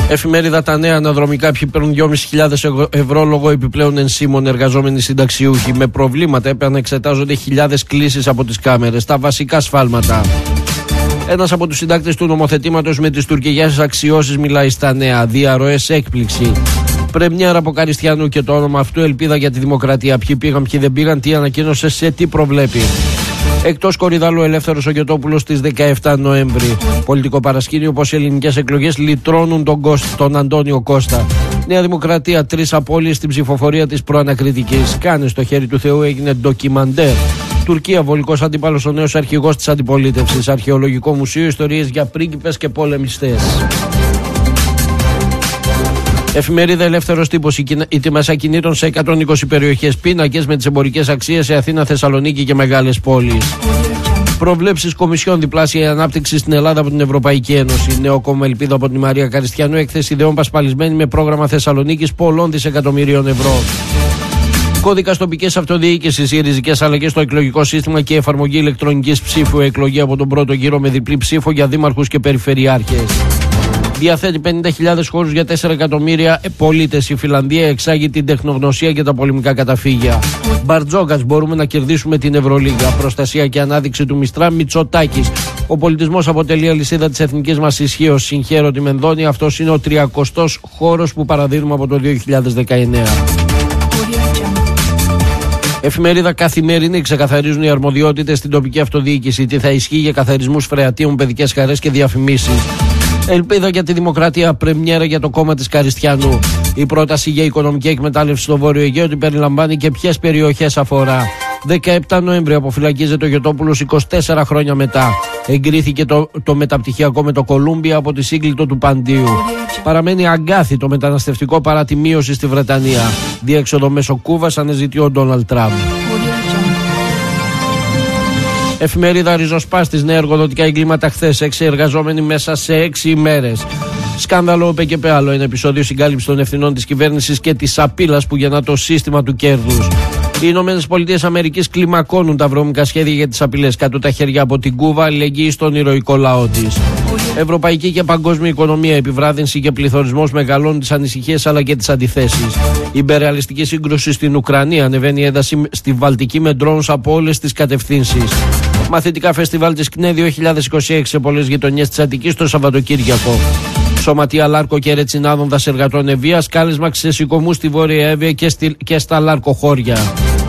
Εφημερίδα Τα Νέα, αναδρομικά ποιοι παίρνουν 2.500 ευρώ λόγω επιπλέον ενσύμων, εργαζόμενοι συνταξιούχοι. Με προβλήματα επανεξετάζονται χιλιάδες κλήσεις από τις κάμερες. Τα βασικά σφάλματα. Ένας από τους συντάκτες του νομοθετήματος με τις τουρκικές αξιώσεις μιλάει στα Νέα. Διαρροές, έκπληξη. Πρεμιέρα από Καριστιανού και το όνομα αυτού, ελπίδα για τη δημοκρατία. Ποιοι πήγαν, ποιοι δεν πήγαν, τι ανακοίνωσε, σε τι προβλέπει. Εκτός Κορυδαλού, Ελεύθερος ο Γιωτόπουλος στις 17 Νοέμβρη. Πολιτικό παρασκήνιο πως οι ελληνικές εκλογές λυτρώνουν τον Αντώνιο Κώστα. Νέα Δημοκρατία, 3 απώλειες στην ψηφοφορία της προανακριτικής. Κάνε στο χέρι του Θεού, έγινε ντοκιμαντέρ. Τουρκία, βολικός αντίπαλος ο νέος αρχηγός της αντιπολίτευσης. Αρχαιολογικό μουσείο, ιστορίες για πρίγκιπες και πολεμιστές. Εφημερίδα Ελεύθερος Τύπος, οι τιμές ακινήτων σε 120 περιοχές. Πίνακες με τις εμπορικές αξίες σε Αθήνα, Θεσσαλονίκη και μεγάλες πόλεις. Προβλέψεις Κομισιόν, διπλάσια η ανάπτυξη στην Ελλάδα από την Ευρωπαϊκή Ένωση. Νέο κόμμα Ελπίδα από τη Μαρία Καριστιανού, έκθεση ιδεών πασπαλισμένη με πρόγραμμα Θεσσαλονίκης πολλών δισεκατομμυρίων ευρώ. Κώδικας τοπικής αυτοδιοίκησης, οι ριζικές αλλαγές στο εκλογικό σύστημα και η εφαρμογή ηλεκτρονικής ψήφου, εκλογή από τον πρώτο γύρο με διπλή ψήφο για δήμαρχους και περιφερειάρχες. Διαθέτει 50.000 χώρους για 4 εκατομμύρια πολίτες. Η Φιλανδία εξάγει την τεχνογνωσία και τα πολεμικά καταφύγια. Μπαρτζόκας, μπορούμε να κερδίσουμε την Ευρωλίγα. Προστασία και ανάδειξη του Μιστρά, Μητσοτάκης. Ο πολιτισμός αποτελεί αλυσίδα της εθνικής μας ισχύως. Συγχαίρω τη Μενδώνη, αυτός είναι ο 30ος χώρος που παραδίδουμε από το 2019. Εφημερίδα Καθημερινή, ξεκαθαρίζουν οι αρμοδιότητες στην τοπική αυτοδιοίκηση. Τι θα ισχύει για καθαρισμούς φρεατίων, παιδικές χαρές και διαφημίσεις. Ελπίδα για τη δημοκρατία, πρεμιέρα για το κόμμα της Καριστιανού. Η πρόταση για οικονομική εκμετάλλευση στο Βόρειο Αιγαίο την περιλαμβάνει και ποιες περιοχές αφορά. 17 Νοέμβρη αποφυλακίζεται ο Γιωτόπουλος 24 χρόνια μετά. Εγκρίθηκε το μεταπτυχιακό με το Κολούμπια από τη σύγκλιτο του Παντίου. Παραμένει αγκάθι το μεταναστευτικό παρά τη μείωση στη Βρετανία. Διέξοδο μέσω Κούβας αναζητεί ο Ντόναλντ Τραμπ. Εφημερίδα Ριζοσπάστης, νέα εργοδοτικά εγκλήματα χθες. 6 εργαζόμενοι μέσα σε 6 ημέρες. Σκάνδαλο ΟΠΕΚΕΠΕ, άλλο ένα επεισόδιο συγκάλυψη των ευθυνών της κυβέρνησης και της απειλής που γεννά το σύστημα του κέρδους. Οι ΗΠΑ κλιμακώνουν τα βρώμικα σχέδια για τις απειλές. Κάτω τα χέρια από την Κούβα, αλληλεγγύη στον ηρωικό λαό της. Ευρωπαϊκή και παγκόσμια οικονομία, επιβράδυνση και πληθωρισμός μεγαλώνουν τις ανησυχίες αλλά και τις αντιθέσεις. Η υπερρεαλιστική σύγκρουση στην Ουκρανία, ανεβαίνει η ένταση στη Βαλτική με drones από όλες τις κατευθύνσεις. Μαθητικά φεστιβάλ της ΚΝΕ 2026 σε πολλές γειτονιές της Αττικής το Σαββατοκύριακο. Σωματεία Λάρκο και Ρετσινάδων δασεργατών Ευβοίας, κάλεσμα ξεσηκωμού στη Βόρεια Εύβοια και στα Λάρκοχώρια.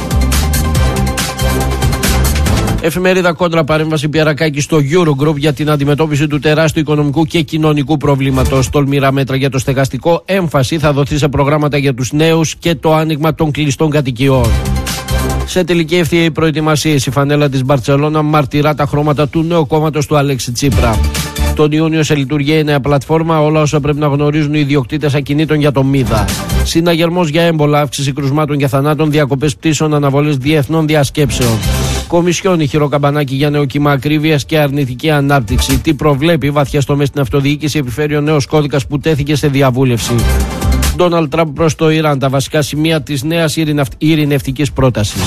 Εφημερίδα Κόντρα, παρέμβαση Πιερακάκη στο Eurogroup για την αντιμετώπιση του τεράστιου οικονομικού και κοινωνικού προβλήματος. Τολμηρά μέτρα για το στεγαστικό, έμφαση θα δοθεί σε προγράμματα για τους νέους και το άνοιγμα των κλειστών κατοικιών. Σε τελική ευθεία οι προετοιμασίες, η φανέλα της Μπαρτσελώνα μαρτυρά τα χρώματα του νέου κόμματος του Αλέξη Τσίπρα. Τον Ιούνιο σε λειτουργία η νέα πλατφόρμα, όλα όσα πρέπει να γνωρίζουν οι ιδιοκτήτες ακινήτων για το ΜΥΔΑ. Συναγερμός για έμπολα, αύξηση κρουσμάτων και θανάτων, διακοπές πτήσεων, αναβολές διεθνών διασκέψεων. Κομισιόν, ηχηρό καμπανάκι για νέο κύμα ακρίβειας και αρνητική ανάπτυξη. Τι προβλέπει, βαθιές τομές στην αυτοδιοίκηση, επιφέρει ο νέος κώδικας που τέθηκε σε διαβούλευση. Ντόναλντ Τραμπ προς το Ιράν, τα βασικά σημεία της νέας ειρηνευτικής πρότασης.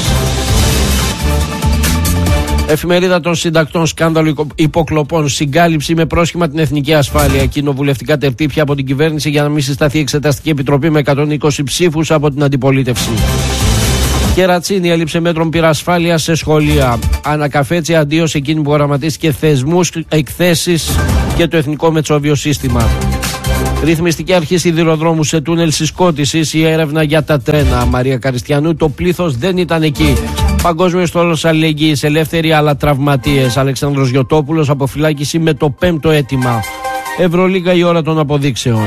Εφημερίδα των Συντακτών, σκάνδαλο υποκλοπών, συγκάλυψη με πρόσχημα την εθνική ασφάλεια. Κοινοβουλευτικά τερτύπια από την κυβέρνηση για να μην συσταθεί εξεταστική επιτροπή με 120 ψήφους από την αντιπολίτευση. Κερατσίνη, έλειψε μέτρων πυρασφάλεια σε σχολεία. Ανακαφέτσι, αντίο σε εκείνη που οραματίστηκε θεσμούς, εκθέσεις και το εθνικό μετσόβιο σύστημα. Ρυθμιστική αρχή σιδηροδρόμου σε τούνελ συσκότησης, η έρευνα για τα τρένα. Μαρία Καριστιανού, το πλήθος δεν ήταν εκεί. Παγκόσμιο στόλος αλληλεγγύης, ελεύθεροι αλλά τραυματίες. Αλεξάνδρος Γιωτόπουλος, αποφυλάκηση με το 5ο αίτημα. Ευρωλίγα, η ώρα των αποδείξεων.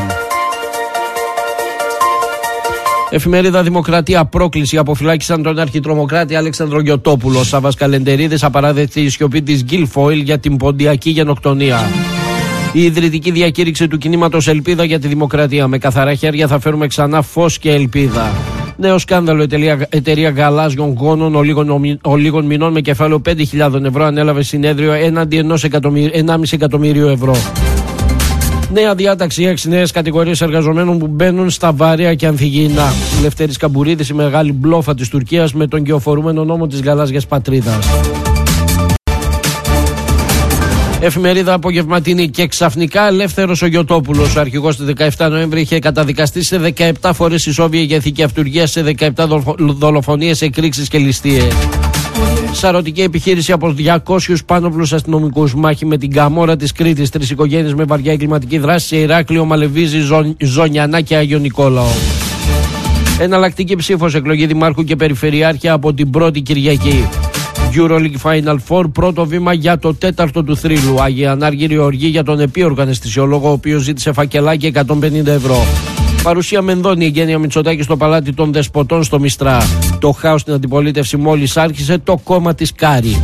Εφημερίδα Δημοκρατία, πρόκληση. Αποφυλάκησαν τον αρχιτρομοκράτη Αλέξανδρο Γιωτόπουλο. Σάββας Καλεντερίδης, απαράδεκτη η σιωπή της Γκίλφοιλ για την ποντιακή γενοκτονία. Η ιδρυτική διακήρυξη του κινήματος Ελπίδα για τη Δημοκρατία. Με καθαρά χέρια θα φέρουμε ξανά φως και ελπίδα. Νέο σκάνδαλο, εταιρεία γαλάζιων γόνων ολίγων μηνών με κεφάλαιο 5.000 ευρώ ανέλαβε συνέδριο έναντι 1,5 εκατομμύριο ευρώ. Νέα διάταξη, 6 νέες κατηγορίες εργαζομένων που μπαίνουν στα βαρέα και ανθυγιεινά. Λευτέρης Καμπουρίδης, η μεγάλη μπλόφα της Τουρκίας με τον γεωφορούμενο νόμο της γαλάζιας πατρίδας. Εφημερίδα απογευματινή. Και ξαφνικά ελεύθερος ο Γιωτόπουλος. Ο αρχηγός του 17 Νοέμβρη είχε καταδικαστεί σε 17 φορές ισόβια για ηθική αυτουργία, σε 17 δολοφονίες, εκρήξεις και ληστείες. Σαρωτική επιχείρηση από 200 πάνωπλους αστυνομικούς. Μάχη με την Καμόρα της Κρήτης. 3 οικογένειες με βαριά εγκληματική δράση σε Ηράκλειο, Μαλεβίζη, Ζωνιανά και Άγιο Νικόλαο. Εναλλακτική ψήφος, εκλογή δημάρχου και περιφερειάρχια από την πρώτη Κυριακή. EuroLeague Final Four, πρώτο βήμα για το 4ο του θρύλου. Άγια Ανάργυρη οργή για τον επίοργο αναισθησιολόγο, ο οποίος ζήτησε φακελάκι 150 ευρώ. Παρουσία Μενδώνη, Εγγένεια Μητσοτάκη στο Παλάτι των Δεσποτών στο Μιστρά. Το χάος στην αντιπολίτευση μόλις άρχισε, το κόμμα της Κάρη.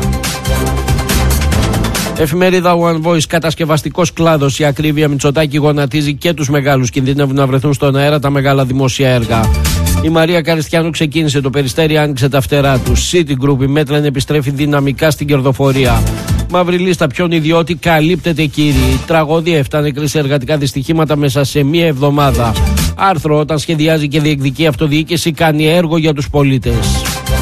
Εφημερίδα One Voice, κατασκευαστικός κλάδος. Η ακρίβεια Μητσοτάκη γονατίζει και τους μεγάλους. Κινδυνεύουν να βρεθούν στον αέρα τα μεγάλα δημόσια έργα. Η Μαρία Καριστιανού ξεκίνησε, το Περιστέρι άνοιξε τα φτερά του. Citigroup, η Μέτλεν επιστρέφει δυναμικά στην κερδοφορία. Μαύρη λίστα, ποιον ιδιώτη καλύπτεται, κύριοι. Τραγωδία, 7 νεκροί σε εργατικά δυστυχήματα μέσα σε μία εβδομάδα. Άρθρο, όταν σχεδιάζει και διεκδικεί αυτοδιοίκηση, κάνει έργο για τους πολίτες.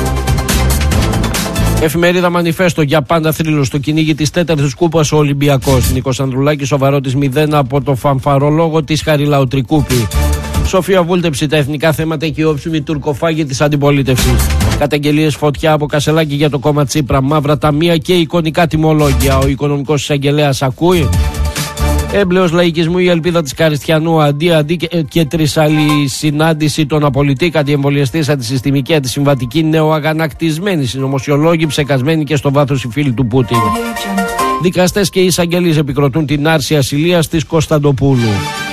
Εφημερίδα Μανιφέστο, για πάντα θρύλος στο κυνήγι της 4ης κούπας ο Ολυμπιακός. Νίκος Ανδρουλάκης, σοβαρότης 0 από το φανφαρολόγο της Χαριλαουτρικούπη. Σοφία Βούλτεψη, τα εθνικά θέματα και η όψιμη τουρκοφάγη της αντιπολίτευσης. Καταγγελίες φωτιά από Κασελάκη για το κόμμα Τσίπρα, μαύρα ταμεία και εικονικά τιμολόγια. Ο οικονομικός εισαγγελέας ακούει. Έμπλεος λαϊκισμού, η ελπίδα της Καριστιανού. Αντί και τρισαλή συνάντηση των απολυτήκα, αντιεμβολιαστής, αντισυστημική, αντισυμβατική, νεοαγανακτισμένοι συνωμοσιολόγοι, ψεκασμένοι και στο βάθος οι φίλοι του Πούτιν. Δικαστές και εισαγγελείς επικροτούν την άρση ασυλίας της Κωνσταντοπούλου.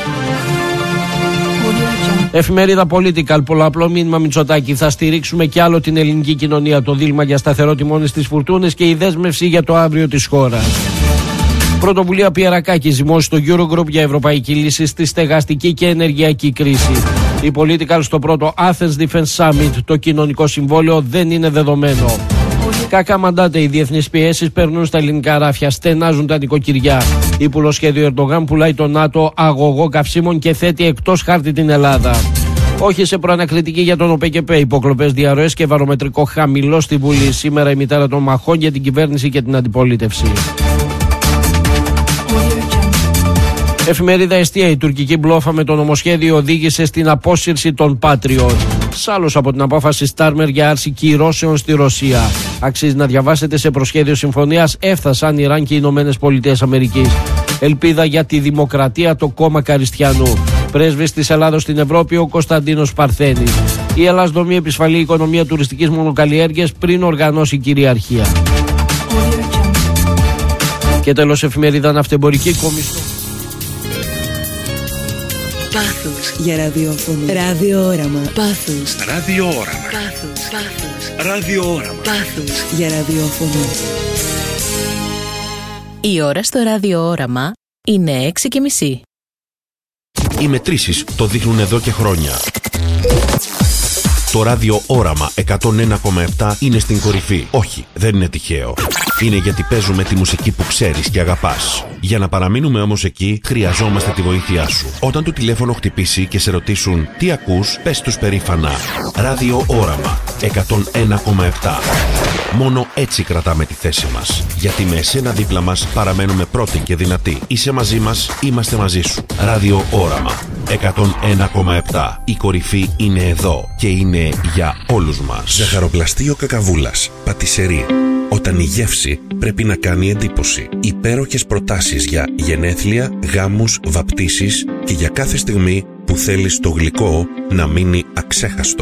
Εφημερίδα Political, πολλαπλό μήνυμα Μητσοτάκη. Θα στηρίξουμε κι άλλο την ελληνική κοινωνία. Το δίλημμα για σταθερό τιμόνι στις φουρτούνες και η δέσμευση για το αύριο της χώρας. Πρωτοβουλία Πιερακάκη, ζυμώσει στο Eurogroup για ευρωπαϊκή λύση στη στεγαστική και ενεργειακή κρίση. Η Political στο πρώτο Athens Defense Summit. Το κοινωνικό συμβόλαιο δεν είναι δεδομένο. Κακά μαντάτε, οι διεθνείς πιέσεις περνούν στα ελληνικά ράφια, στενάζουν τα νοικοκυριά. Ύπουλο σχέδιο Ερντογάν πουλάει το ΝΑΤΟ αγωγό καυσίμων και θέτει εκτός χάρτη την Ελλάδα. Όχι σε προανακριτική για τον ΟΠΕΚΕΠΕ, υποκλοπές, διαρροές και βαρομετρικό χαμηλό στη Βουλή. Σήμερα η μητέρα των μαχών για την κυβέρνηση και την αντιπολίτευση. Εφημερίδα Εστία, η τουρκική μπλόφα με το νομοσχέδιο οδήγησε στην απόσυρση των Patriot. Σάλος από την απόφαση Στάρμερ για άρση κυρώσεων στη Ρωσία. Αξίζει να διαβάσετε, σε προσχέδιο συμφωνίας έφτασαν Ιράν και οι Ηνωμένες Πολιτείες Αμερικής. Ελπίδα για τη δημοκρατία, το κόμμα Καριστιανού. Πρέσβης της Ελλάδος στην Ευρώπη, ο Κωνσταντίνος Παρθένης. Η Ελλάς δομεί επισφαλή οικονομία τουριστικής μονοκαλλιέργειας πριν οργανώσει κυριαρχία. Και τέλος, εφημερίδα Ναυτεμπορική Κομισιόν. Πάθος για ραδιόφωνο. Ραδιόοραμα. Πάθος. Ραδιόοραμα. Πάθος. Ραδιόοραμα. Πάθος για ραδιόφωνο. Η ώρα στο ραδιόοραμα είναι 6:30. Οι μετρήσεις το δείχνουν εδώ και χρόνια. Το ραδιόοραμα 101,7 είναι στην κορυφή. Όχι, δεν είναι τυχαίο. Είναι γιατί παίζουμε τη μουσική που ξέρεις και αγαπάς. Για να παραμείνουμε όμως εκεί, χρειαζόμαστε τη βοήθειά σου. Όταν το τηλέφωνο χτυπήσει και σε ρωτήσουν τι ακούς, πες τους περήφανα ραδιόοραμα 101,7. Μόνο έτσι κρατάμε τη θέση μας. Γιατί με εσένα δίπλα μας παραμένουμε πρώτοι και δυνατοί. Είσαι μαζί μας, είμαστε μαζί σου. Ραδιόοραμα 101,7. Η κορυφή είναι εδώ και είναι για όλους μας. Ζαχαροπλαστείο Κακαβούλας. Πατισερί. Όταν η γεύση πρέπει να κάνει εντύπωση. Υπέροχες προτάσεις για γενέθλια, γάμους, βαπτίσεις και για κάθε στιγμή που θέλεις το γλυκό να μείνει αξέχαστο.